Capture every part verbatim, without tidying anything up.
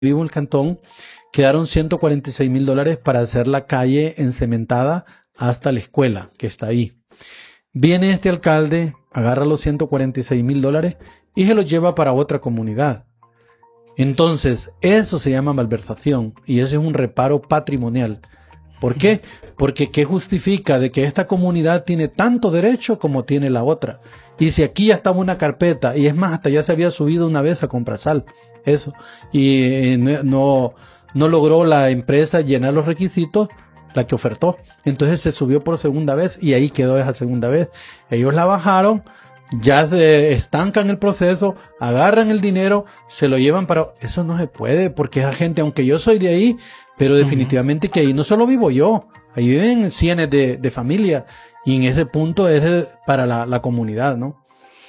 vivo en el cantón, quedaron ciento cuarenta y seis mil dólares para hacer la calle encementada hasta la escuela que está ahí. Viene este alcalde, agarra los ciento cuarenta y seis mil dólares y se los lleva para otra comunidad. Entonces, eso se llama malversación y eso es un reparo patrimonial. ¿Por qué? Porque ¿qué justifica de que esta comunidad tiene tanto derecho como tiene la otra? Y si aquí ya estaba una carpeta, y es más, hasta ya se había subido una vez a Comprasal, eso, y eh, no, no logró la empresa llenar los requisitos, la que ofertó. Entonces se subió por segunda vez y ahí quedó esa segunda vez. Ellos la bajaron, ya se estancan el proceso, agarran el dinero, se lo llevan para... Eso no se puede, porque esa gente, aunque yo soy de ahí, pero definitivamente que ahí no solo vivo yo, ahí viven cientos de, de familias, y en ese punto es de, para la, la comunidad, ¿no?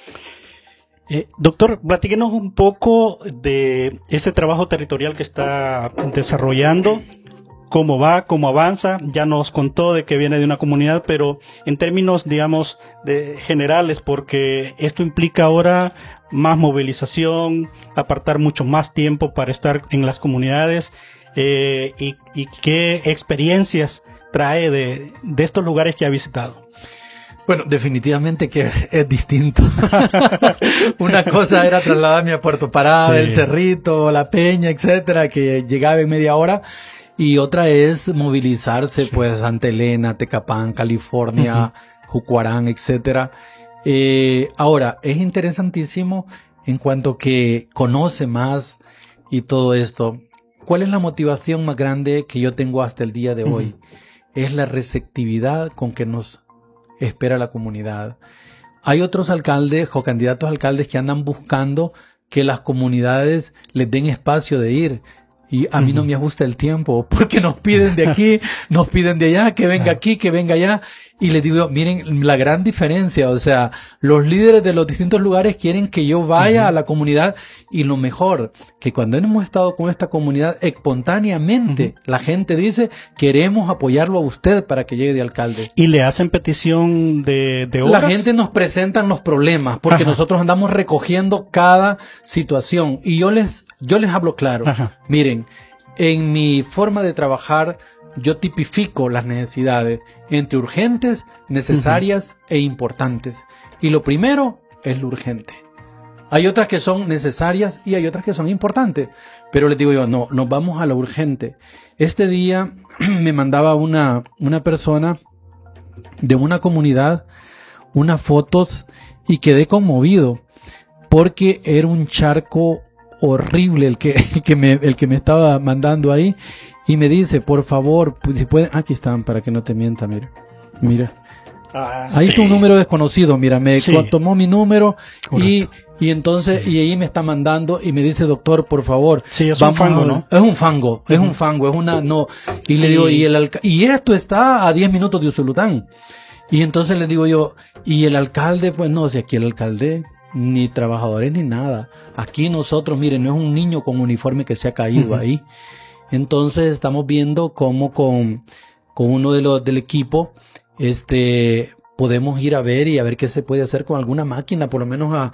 Eh, doctor, platíquenos un poco de ese trabajo territorial que está desarrollando, cómo va, cómo avanza. Ya nos contó de que viene de una comunidad, pero en términos, digamos, de generales, porque esto implica ahora más movilización, apartar mucho más tiempo para estar en las comunidades. Eh, y, y qué experiencias trae de, de estos lugares que ha visitado. Bueno, definitivamente que es distinto. Una cosa era trasladarme a Puerto Parada, sí, el Cerrito, La Peña, etcétera, que llegaba en media hora, y otra es movilizarse, sí, pues Santa Elena, Tecapán, California, uh-huh. Jucuarán, etcétera. Eh, ahora, es interesantísimo en cuanto que conoce más y todo esto. ¿Cuál es la motivación más grande que yo tengo hasta el día de hoy? Uh-huh. Es la receptividad con que nos espera la comunidad. Hay otros alcaldes o candidatos a alcaldes que andan buscando que las comunidades les den espacio de ir. Y a mí uh-huh. no me ajusta el tiempo, porque nos piden de aquí, nos piden de allá, que venga aquí, que venga allá. Y les digo, miren la gran diferencia, o sea, los líderes de los distintos lugares quieren que yo vaya uh-huh. a la comunidad, y lo mejor, que cuando hemos estado con esta comunidad, espontáneamente, uh-huh. la gente dice, queremos apoyarlo a usted para que llegue de alcalde. ¿Y le hacen petición de, de horas? La gente nos presenta los problemas, porque Ajá. nosotros andamos recogiendo cada situación, y yo les, yo les hablo claro. Ajá. Miren, en mi forma de trabajar, yo tipifico las necesidades entre urgentes, necesarias uh-huh. e importantes. Y lo primero es lo urgente. Hay otras que son necesarias y hay otras que son importantes. Pero les digo yo, no, nos vamos a lo urgente. Este día me mandaba una, una persona de una comunidad unas fotos y quedé conmovido porque era un charco horrible el que, el que me, el que me estaba mandando ahí, y me dice, por favor, si pueden, aquí están, para que no te mienta, mira, mira. Ah, ahí sí. Está un número desconocido, mira, me sí. tomó mi número y, y entonces, sí. y ahí me está mandando y me dice, doctor, por favor. Sí, es un fango, a, ¿no? Es un fango, uh-huh. es un fango, es una, no, y le digo, y el alca- y esto está a diez minutos de Usulután. Y entonces le digo yo, y el alcalde, pues no, si aquí el alcalde, ni trabajadores ni nada. Aquí nosotros, miren, no es un niño con uniforme que se ha caído uh-huh. ahí. Entonces estamos viendo cómo con, con uno de los del equipo, este, podemos ir a ver y a ver qué se puede hacer con alguna máquina, por lo menos a,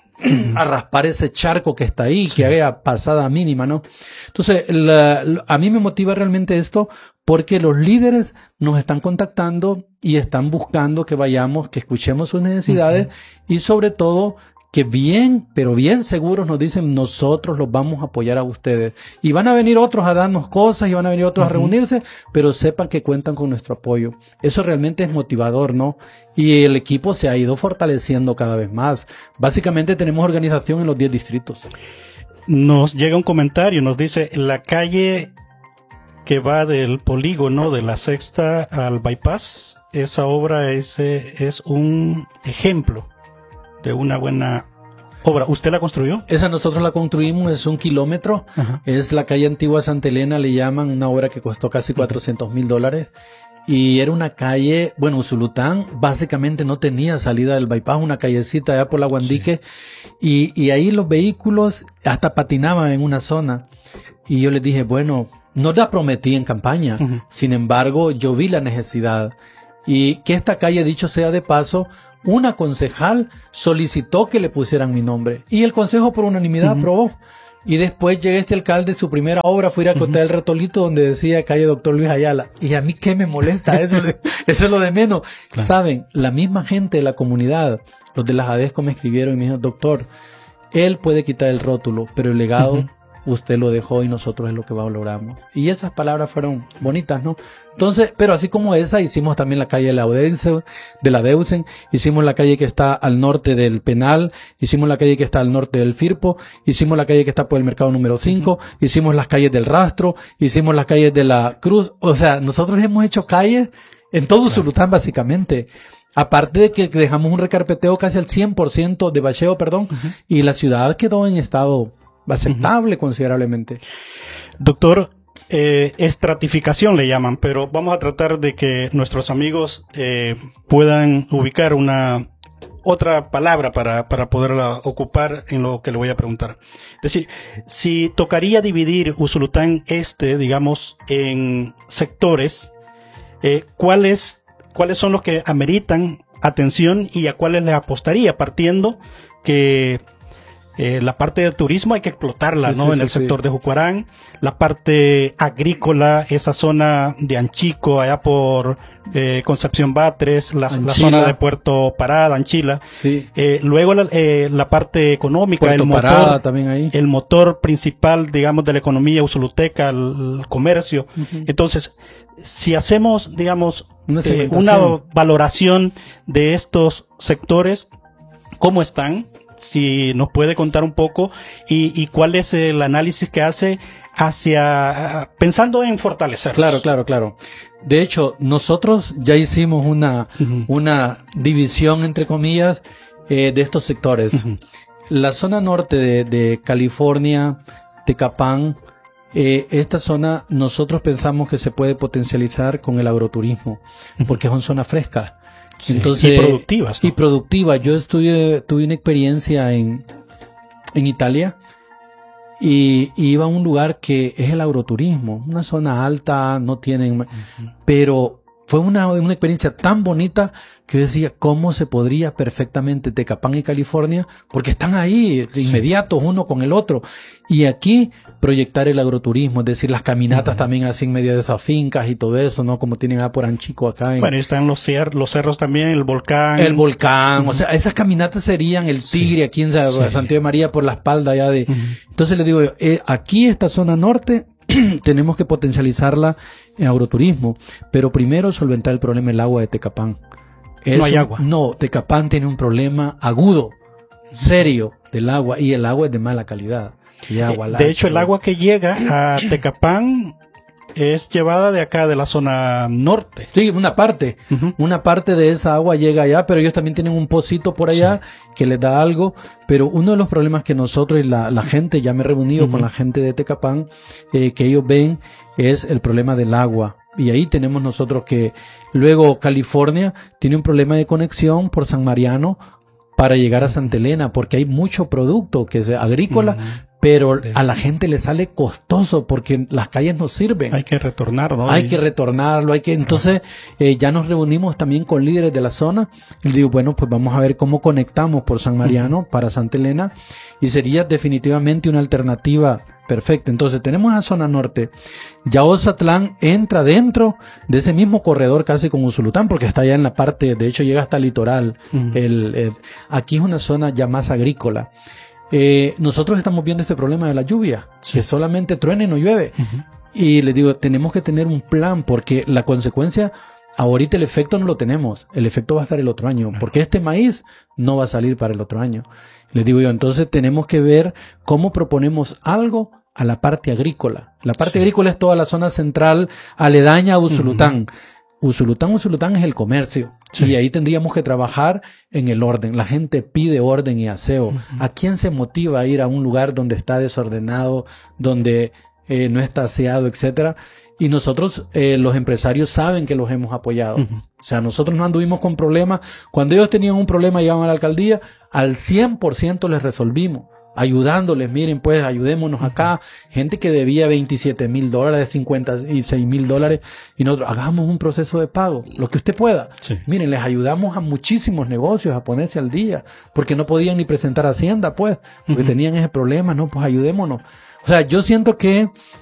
a raspar ese charco que está ahí, sí. que haga pasada mínima, ¿no? Entonces, la, la, a mí me motiva realmente esto porque los líderes nos están contactando y están buscando que vayamos, que escuchemos sus necesidades uh-huh. y sobre todo que bien, pero bien seguros nos dicen, nosotros los vamos a apoyar a ustedes. Y van a venir otros a darnos cosas y van a venir otros uh-huh. a reunirse, pero sepan que cuentan con nuestro apoyo. Eso realmente es motivador, ¿no? Y el equipo se ha ido fortaleciendo cada vez más. Básicamente tenemos organización en los diez distritos. Nos llega un comentario, nos dice, la calle que va del polígono de la Sexta al bypass, esa obra es, es un ejemplo de una buena obra. ¿Usted la construyó? Esa nosotros la construimos, es un kilómetro. Ajá. Es la calle Antigua Santa Elena, le llaman, una obra que costó casi cuatrocientos mil dólares. Y era una calle, bueno, Usulután básicamente no tenía salida del bypass, una callecita allá por la Guandique. Sí. Y, y ahí los vehículos hasta patinaban en una zona. Y yo les dije, bueno, no la prometí en campaña. Uh-huh. Sin embargo, yo vi la necesidad. Y que esta calle, dicho sea de paso, una concejal solicitó que le pusieran mi nombre y el consejo por unanimidad uh-huh. aprobó. Y después llega este alcalde, su primera obra fue ir a Costa del Retolito, donde decía calle Doctor Luis Ayala. Y a mí qué me molesta eso, eso es lo de menos. Claro. Saben, la misma gente de la comunidad, los de las ADESCO me escribieron y me dijeron, doctor, él puede quitar el rótulo, pero el legado uh-huh. usted lo dejó y nosotros es lo que valoramos. Y esas palabras fueron bonitas, ¿no? Entonces, pero así como esa, hicimos también la calle de la Deusen, de la Deusen, hicimos la calle que está al norte del Penal, hicimos la calle que está al norte del Firpo, hicimos la calle que está por el mercado número cinco, uh-huh. hicimos las calles del Rastro, hicimos las calles de la Cruz. O sea, nosotros hemos hecho calles en todo Usulután, claro. básicamente. Aparte de que dejamos un recarpeteo casi al cien por ciento de bacheo, perdón, uh-huh. y la ciudad quedó en estado aceptable uh-huh. considerablemente. Doctor, eh, estratificación le llaman, pero vamos a tratar de que nuestros amigos eh, puedan ubicar una otra palabra para, para poderla ocupar en lo que le voy a preguntar. Es decir, si tocaría dividir Usulután Este, digamos, en sectores, eh, ¿cuáles cuáles son los que ameritan atención y a cuáles le apostaría, partiendo que Eh, la parte de turismo hay que explotarla, sí, ¿no? Sí, en sí, el sector sí. de Jucuarán, la parte agrícola, esa zona de Anchico, allá por eh, Concepción Batres, la, la zona de Puerto Parada, Anchila. Sí. Eh, luego la, eh, la parte económica, Puerto el motor, Parada, también ahí. el motor principal, digamos, de la economía usuluteca, el, el comercio. Uh-huh. Entonces, si hacemos, digamos, una, eh, una valoración de estos sectores, ¿cómo están? Si nos puede contar un poco y, y cuál es el análisis que hace hacia pensando en fortalecerlos. Claro, claro, claro. De hecho, nosotros ya hicimos una, uh-huh. una división, entre comillas, eh, de estos sectores. Uh-huh. La zona norte de, de California, Tecapán, eh, esta zona nosotros pensamos que se puede potencializar con el agroturismo, uh-huh. porque es una zona fresca. Sí, Entonces, y productivas, ¿no? Y productiva. Yo estudié, tuve una experiencia en, en Italia y, y iba a un lugar que es el agroturismo, una zona alta, no tienen, uh-huh. pero fue una, una experiencia tan bonita que yo decía, ¿cómo se podría perfectamente Tecapán y California? Porque están ahí, de inmediatos, sí. uno con el otro. Y aquí proyectar el agroturismo, es decir, las caminatas uh-huh. también así en medio de esas fincas y todo eso, ¿no? Como tienen a por Anchico acá. En... Bueno, y están los, cer- los cerros también, el volcán. El volcán, uh-huh. o sea, esas caminatas serían el Tigre, sí. aquí en San sí. Santiago de María por la espalda ya de... Uh-huh. Entonces les digo yo, eh, aquí esta zona norte tenemos que potencializarla en agroturismo, pero primero solventar el problema del agua de Tecapán. Eso, no hay agua. No, Tecapán tiene un problema agudo, serio, del agua, y el agua es de mala calidad. Agua, de hecho, el agua que llega a Tecapán es llevada de acá, de la zona norte. Sí, una parte. Uh-huh. Una parte de esa agua llega allá, pero ellos también tienen un pocito por allá sí. que les da algo. Pero uno de los problemas que nosotros y la, la gente, ya me he reunido uh-huh. con la gente de Tecapán, eh, que ellos ven es el problema del agua. Y ahí tenemos nosotros que luego California tiene un problema de conexión por San Mariano para llegar a Santa Elena, porque hay mucho producto que es agrícola, uh-huh. pero a la gente le sale costoso porque las calles no sirven. Hay que retornar, ¿no? Hay que retornarlo, hay que... Entonces, eh, ya nos reunimos también con líderes de la zona y digo, bueno, pues vamos a ver cómo conectamos por San Mariano uh-huh. para Santa Elena y sería definitivamente una alternativa perfecta. Entonces, tenemos la zona norte. Ya Ozatlán entra dentro de ese mismo corredor casi con Usulután porque está allá en la parte, de hecho llega hasta el litoral. Uh-huh. El, el, aquí es una zona ya más agrícola. Eh, nosotros estamos viendo este problema de la lluvia, sí. que solamente truena y no llueve. Uh-huh. Y les digo, tenemos que tener un plan porque la consecuencia, ahorita el efecto no lo tenemos, el efecto va a estar el otro año, uh-huh. porque este maíz no va a salir para el otro año. Les digo yo, entonces tenemos que ver cómo proponemos algo a la parte agrícola. La parte sí. agrícola es toda la zona central aledaña a Usulután. Uh-huh. Usulután, Usulután es el comercio. Sí. Y ahí tendríamos que trabajar en el orden. La gente pide orden y aseo. Uh-huh. ¿A quién se motiva a ir a un lugar donde está desordenado, donde eh, no está aseado, etcétera? Y nosotros, eh, los empresarios saben que los hemos apoyado. Uh-huh. O sea, nosotros no anduvimos con problemas. Cuando ellos tenían un problema, llegaban a la alcaldía, al cien por ciento les resolvimos. ayudándoles, miren, pues, ayudémonos acá. Gente que debía veintisiete mil dólares, cincuenta y seis mil dólares, y nosotros hagamos un proceso de pago, lo que usted pueda. Sí. Miren, les ayudamos a muchísimos negocios a ponerse al día, porque no podían ni presentar Hacienda, pues, porque uh-huh. tenían ese problema, no, pues ayudémonos. O sea, yo siento que